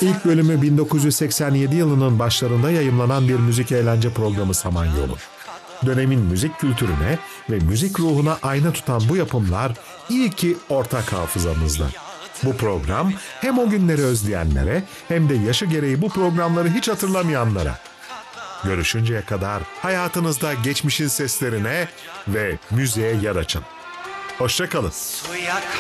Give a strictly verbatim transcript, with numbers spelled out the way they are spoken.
İlk bölümü bin dokuz yüz seksen yedi yılının başlarında yayımlanan bir müzik eğlence programı Samanyolu. Dönemin müzik kültürüne ve müzik ruhuna ayna tutan bu yapımlar iyi ki ortak hafızamızda. Bu program hem o günleri özleyenlere hem de yaşı gereği bu programları hiç hatırlamayanlara. Görüşünceye kadar hayatınızda geçmişin seslerine ve müziğe yer açın. Hoşça kalın.